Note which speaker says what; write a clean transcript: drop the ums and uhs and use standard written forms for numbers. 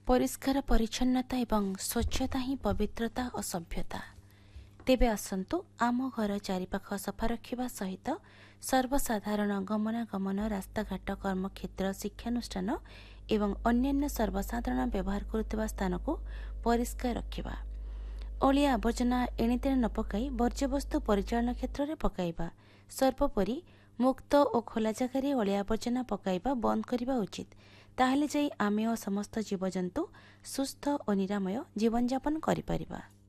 Speaker 1: परिष्कार परिच्छन्नता एवं स्वच्छता ही पवित्रता और सभ्यता। तेबे आसंतु आम घर चारिपाख सफा रखिबा सहित सर्वसाधारण गमनागमन रास्ताघाट कर्मक्षेत्र शिक्षानुष्ठान एवं अन्यान्य सर्वसाधारण व्यवहार करुवा स्थान को परिष्कार रखिबा। अलिया आवर्जना एणेतेणे न पकाई वर्ज्यवस्तु परिचालन क्षेत्र में पकाइबा। सर्वोपरि मुक्त और खोला जगह अलिया आवर्जना पकाइबा बंद करने उचित। ताहले जाई आमे और समस्त जीवजंतु सुस्थ और निरामय जीवन यापन करिपरिबा।